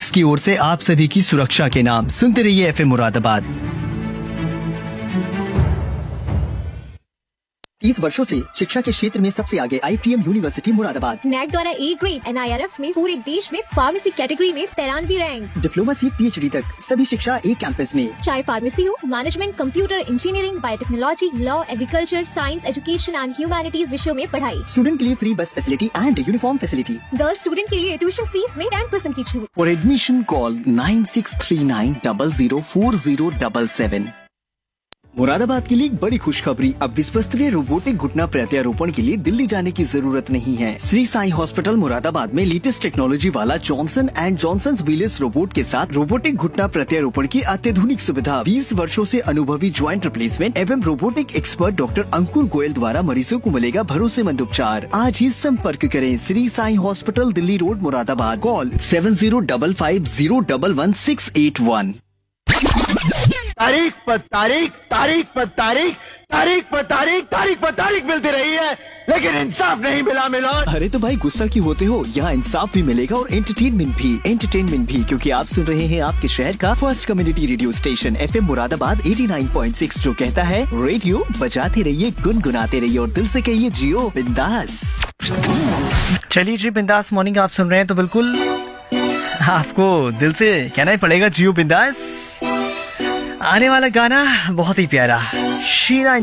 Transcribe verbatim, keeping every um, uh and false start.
Police की ओर से आप सभी की सुरक्षा के नाम सुनते रहिए एफएम मुरादाबाद। तीस वर्षों से शिक्षा के क्षेत्र में सबसे आगे आईटीएम यूनिवर्सिटी मुरादाबाद। नैक द्वारा ए ग्रेड एनआईआरएफ में पूरे देश में फार्मेसी कैटेगरी में तिरानवे रैंक। डिप्लोमा से पीएचडी तक सभी शिक्षा एक कैंपस में। चाहे फार्मेसी हो, management, computer engineering, biotechnology, law, agriculture, science, education and humanities विषयों में पढ़ाई। स्टूडेंट के लिए फ्री बस facility and uniform facility. Girls student के लिए ट्यूशन फीस में टेन परसेंट की छूट। For admission call nine six three nine double zero four zero double seven. Moradabad के लिए एक बड़ी खुशखबरी, अब विश्वस्तरीय रोबोटिक घुटना प्रत्यारोपण के लिए दिल्ली जाने की जरूरत नहीं है। श्री साई हॉस्पिटल मुरादाबाद में लेटेस्ट टेक्नोलॉजी वाला Johnson and Johnson wheels robot के साथ रोबोटिक घुटना प्रत्यारोपण की अत्याधुनिक सुविधा। बीस वर्षों से अनुभवी ज्वाइंट रिप्लेसमेंट एवं रोबोटिक एक्सपर्ट डॉक्टर अंकुर गोयल द्वारा मरीजों को मिलेगा भरोसेमंद उपचार। आज ही संपर्क करें Shri Sai hospital, Delhi road, Moradabad. Call seven zero double five zero double one six eight one. तारीख पर तारीख तारीख पर तारीख तारीख पर तारीख तारीख पर तारीख मिलती रही है, लेकिन इंसाफ नहीं मिला मिला। अरे तो भाई गुस्सा क्यों होते हो, यहाँ इंसाफ भी मिलेगा और एंटरटेनमेंट भी एंटरटेनमेंट भी क्योंकि आप सुन रहे हैं आपके शहर का first community radio station FM Moradabad eighty nine point six, जो कहता है रेडियो बजाते रहिए, गुनगुनाते रहिए और दिल से कहिए जियो बिंदास। चलिए जी, बिंदास मॉर्निंग आप सुन रहे हैं तो बिल्कुल आपको दिल से कहना ही पड़ेगा जियो बिंदास। आने वाला गाना बहुत ही प्यारा, शीरा